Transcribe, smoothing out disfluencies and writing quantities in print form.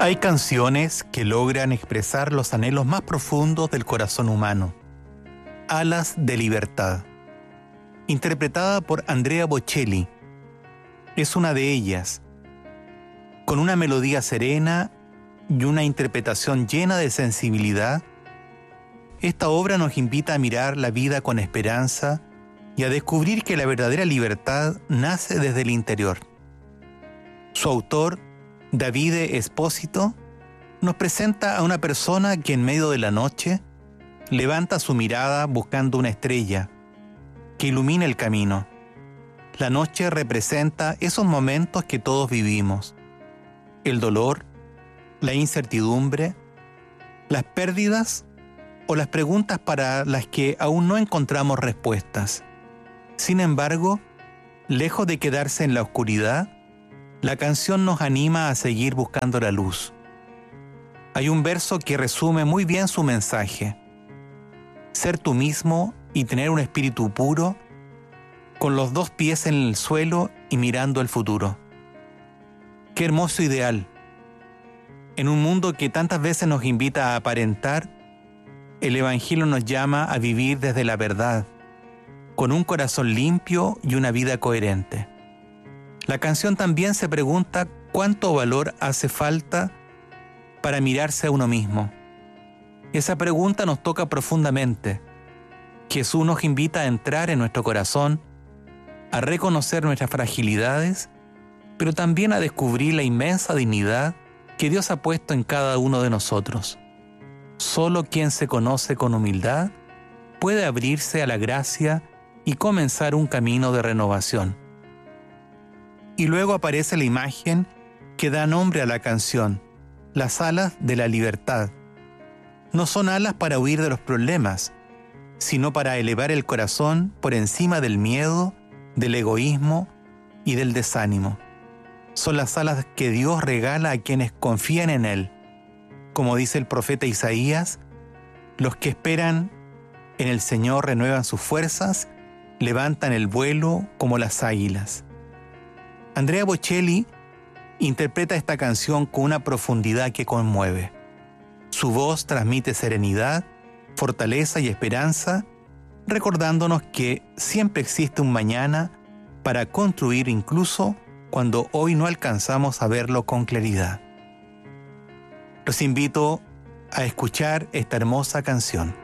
Hay canciones que logran expresar los anhelos más profundos del corazón humano. Alas de libertad, interpretada por Andrea Bocelli, es una de ellas. Con una melodía serena y una interpretación llena de sensibilidad, esta obra nos invita a mirar la vida con esperanza y a descubrir que la verdadera libertad nace desde el interior. Su autor, Davide Esposito, nos presenta a una persona que en medio de la noche levanta su mirada buscando una estrella que ilumina el camino. La noche representa esos momentos que todos vivimos: el dolor, la incertidumbre, las pérdidas o las preguntas para las que aún no encontramos respuestas. Sin embargo, lejos de quedarse en la oscuridad, la canción nos anima a seguir buscando la luz. Hay un verso que resume muy bien su mensaje: ser tú mismo y tener un espíritu puro, con los dos pies en el suelo y mirando el futuro. Qué hermoso ideal. En un mundo que tantas veces nos invita a aparentar, el Evangelio nos llama a vivir desde la verdad, con un corazón limpio y una vida coherente. La canción también se pregunta cuánto valor hace falta para mirarse a uno mismo. Esa pregunta nos toca profundamente. Jesús nos invita a entrar en nuestro corazón, a reconocer nuestras fragilidades, pero también a descubrir la inmensa dignidad que Dios ha puesto en cada uno de nosotros. Solo quien se conoce con humildad puede abrirse a la gracia y comenzar un camino de renovación. Y luego aparece la imagen que da nombre a la canción: las alas de la libertad. No son alas para huir de los problemas, sino para elevar el corazón por encima del miedo, del egoísmo y del desánimo. Son las alas que Dios regala a quienes confían en Él. Como dice el profeta Isaías, los que esperan en el Señor renuevan sus fuerzas, levantan el vuelo como las águilas. Andrea Bocelli interpreta esta canción con una profundidad que conmueve. Su voz transmite serenidad, fortaleza y esperanza, recordándonos que siempre existe un mañana para construir incluso cuando hoy no alcanzamos a verlo con claridad. Los invito a escuchar esta hermosa canción.